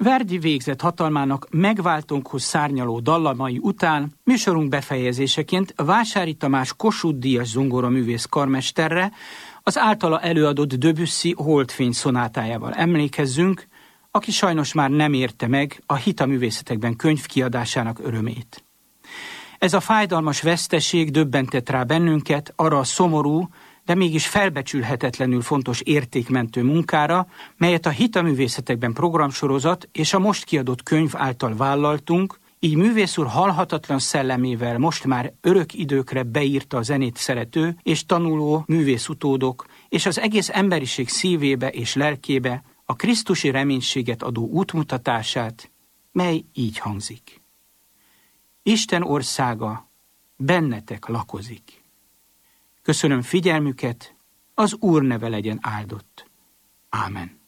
Verdi végzett hatalmának megváltónkhoz szárnyaló dallamai után műsorunk befejezéseként Vásári Tamás Kossuth-díjas zongoraművész karmesterre az általa előadott Debussy Holdfény szonátájával emlékezzünk, aki sajnos már nem érte meg a Hitaművészetekben könyv kiadásának örömét. Ez a fájdalmas veszteség döbbentett rá bennünket arra a szomorú, de mégis felbecsülhetetlenül fontos értékmentő munkára, melyet a Hitaművészetekben programsorozat és a most kiadott könyv által vállaltunk, így művész úr halhatatlan szellemével most már örök időkre beírta a zenét szerető és tanuló művészutódok és az egész emberiség szívébe és lelkébe a krisztusi reménységet adó útmutatását, mely így hangzik. Isten országa bennetek lakozik. Köszönöm figyelmüket, az Úr neve legyen áldott. Ámen.